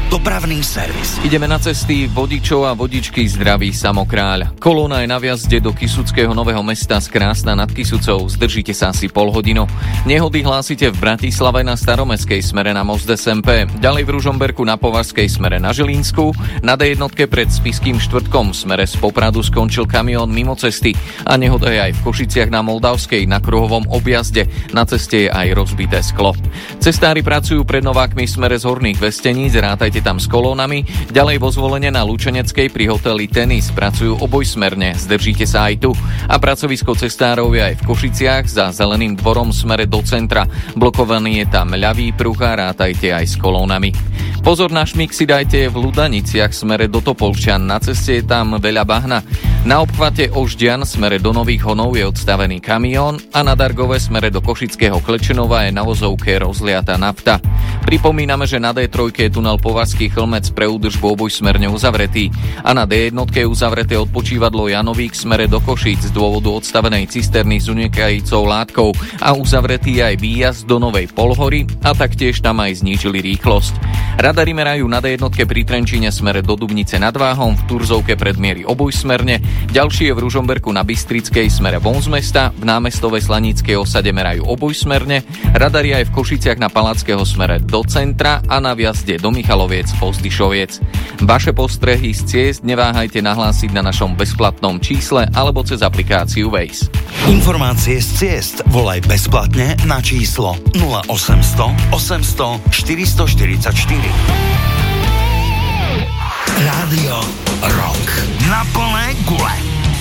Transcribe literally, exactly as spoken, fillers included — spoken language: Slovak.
Dopravný servis. Ideme na cesty vodičov a vodičky, zdraví Samokráľ. Kolóna je na vjazde do Kysuckého Nového Mesta z Krásna nad Kysucou. Zdržíte sa asi pol hodinu. Nehody hlásite v Bratislave na Staromestskej smere na most es em pé. Ďalej v Ružomberku na Považskej smere na Žilinsku. Na dé jedna pred Spišským štvrtkom smere z Popradu skončil kamión mimo cesty. A nehoda je aj v Košiciach na Moldavskej na kruhovom objazde. Na ceste je aj rozbité sklo. Cestári pracujú pred Novákmi smere z Horných Vesteníc. Rátajte tam s kolónami. Ďalej vo Zvolene na Lučeneckej pri hoteli Tenis pracujú obojsmerne, zdržíte sa aj tu. A pracovisko cestárov je aj v Košiciach za Zeleným dvorom smere do centra. Blokovaný je tam ľavý pruh a rátajte aj s kolónami. Pozor na šmik si dajte v Ludaniciach smere do Topolčian, na ceste je tam veľa bahna. Na obchvate Ožďan smere do Nových Honov je odstavený kamión a na Dargove smere do Košického Klečenova je na vozovke rozliata nafta. Pripomíname, že na dé tri je tunel Považský Chlmec pre údržbu obojsmerne uzavretý a na dé jedna je uzavreté odpočívadlo Janovík smere do Košíc z dôvodu odstavenej cisterny s unikajúcou látkou a uzavretý aj výjazd do Novej Polhory a taktiež tam aj znížili rýchlosť. Radari merajú na dé jedna pri Trenčíne smere do Dubnice nad Váhom, v Turzovke predmiery obojsmerne, ďalší je v Ružomberku na Bystrickej smere von z mesta, v námestovej Slanickej osade merajú obojsmerne, radari aj v Košiciach na Palackého smere do centra a na vjazde do Michaloviec Pozdyšoviec. Vaše postrehy z ciest neváhajte nahlásiť na našom bezplatnom čísle alebo cez aplikáciu Waze. Informácie z ciest volaj bezplatne na číslo nula osemsto osemsto štyristoštyridsaťštyri. Rádio Rock na plné gule.